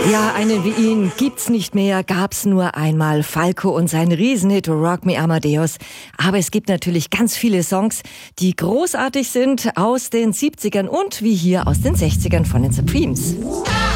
Ja, einen wie ihn gibt's nicht mehr, gab's nur einmal. Falco und sein Riesenhit Rock Me Amadeus. Aber es gibt natürlich ganz viele Songs, die großartig sind aus den 70ern und wie hier aus den 60ern von den Supremes.